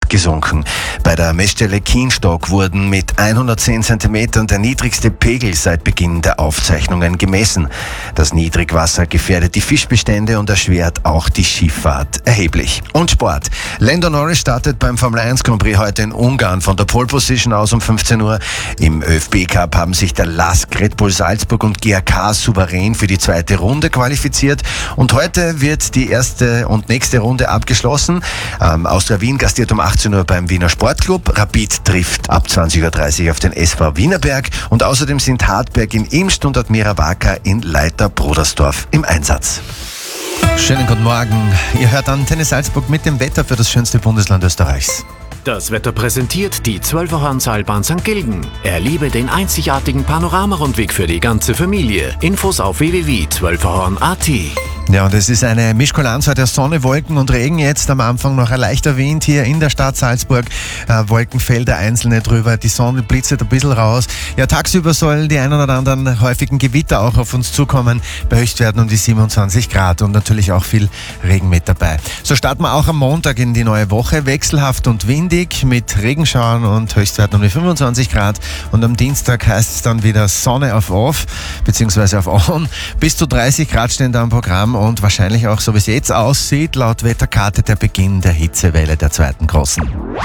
gesunken. Bei der Messstelle Kienstock wurden mit 110 cm der niedrigste Pegel seit Beginn der Aufzeichnungen gemessen. Das Niedrigwasser gefährdet die Fischbestände und erschwert auch die Schifffahrt erheblich. Und Sport. Lando Norris startet beim Formel 1 Grand Prix heute in Ungarn von der Pole Position aus um 15 Uhr. Im ÖFB Cup haben sich der LASK, Red Bull Salzburg und GAK souverän für die zweite Runde qualifiziert. Und heute wird die erste und nächste Runde abgeschlossen. Austria Wien gastiert um 18 Uhr beim Wiener Sportclub. Rapid trifft ab 20.30 Uhr auf den SV Wienerberg. Und außerdem sind Hartberg in Imst und Admira Wacker in Leiter-Brodersdorf im Einsatz. Schönen guten Morgen. Ihr hört Antenne Salzburg mit dem Wetter für das schönste Bundesland Österreichs. Das Wetter präsentiert die Zwölferhorn-Seilbahn St. Gilgen. Erlebe den einzigartigen Panoramarundweg für die ganze Familie. Infos auf www.zwölferhorn.at. Ja, und es ist eine Mischkulanz heute aus Sonne, Wolken und Regen. Jetzt am Anfang noch ein leichter Wind hier in der Stadt Salzburg. Wolkenfelder einzelne drüber, die Sonne blitzert ein bisschen raus. Ja, tagsüber sollen die ein oder anderen häufigen Gewitter auch auf uns zukommen. Bei Höchstwerten um die 27 Grad und natürlich auch viel Regen mit dabei. So starten wir auch am Montag in die neue Woche. Wechselhaft und windig mit Regenschauern und Höchstwerten um die 25 Grad. Und am Dienstag heißt es dann wieder Sonne auf Off, beziehungsweise auf On. Bis zu 30 Grad stehen da am Programm. Und wahrscheinlich auch, so wie es jetzt aussieht, laut Wetterkarte der Beginn der Hitzewelle der zweiten großen.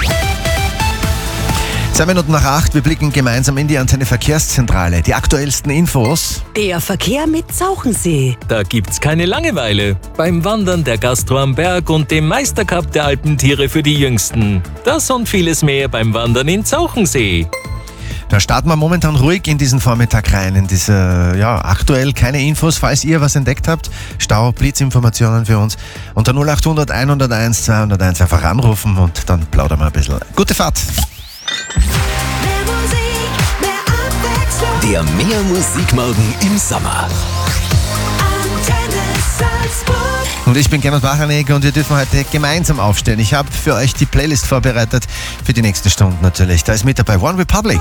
2 Minuten nach 8, wir blicken gemeinsam in die Antenne Verkehrszentrale. Die aktuellsten Infos. Der Verkehr mit Zauchensee. Da gibt's keine Langeweile. Beim Wandern der Gastro am Berg und dem Meistercup der Alpentiere für die Jüngsten. Das und vieles mehr beim Wandern in Zauchensee. Da starten wir momentan ruhig in diesen Vormittag rein, in diese, aktuell keine Infos. Falls ihr was entdeckt habt, Stau, Blitzinformationen für uns. Unter 0800 101 201 einfach anrufen und dann plaudern wir ein bisschen. Gute Fahrt! Der Mehr Musikmorgen im Sommer. Und ich bin Gernot Wachenegger und wir dürfen heute gemeinsam aufstehen. Ich habe für euch die Playlist vorbereitet für die nächsten Stunden natürlich. Da ist mit dabei One Republic,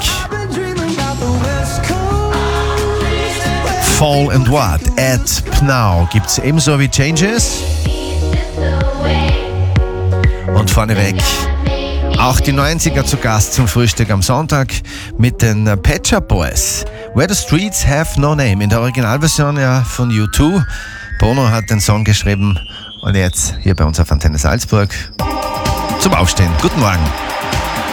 Fall and What, Ed Pnau gibt's ebenso wie Changes. Und vorneweg auch die 90er zu Gast zum Frühstück am Sonntag mit den Pet Shop Boys. Where the Streets Have No Name, in der Originalversion ja von U2. Bono hat den Song geschrieben und jetzt hier bei uns auf Antenne Salzburg zum Aufstehen. Guten Morgen.